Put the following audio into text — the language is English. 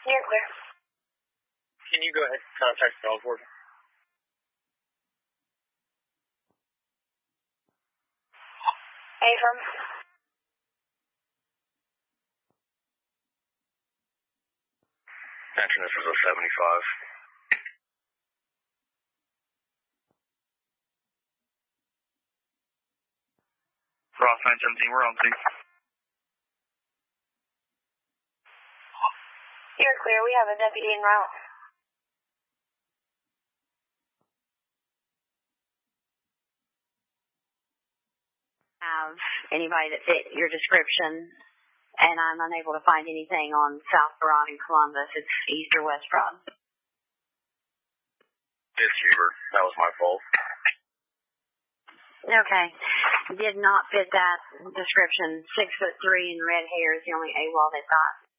You're clear. Can you go ahead and contact dog warden? Affirm. Mention this is a 75. Ross 917, we're on scene. You're clear. We have a deputy en route. Have anybody that fit your description, and I'm unable to find anything on South Broad in Columbus. It's East or West Broad. It's Huber. That was my fault. Okay. Did not fit that description. 6'3" and red hair is the only AWOL they've got.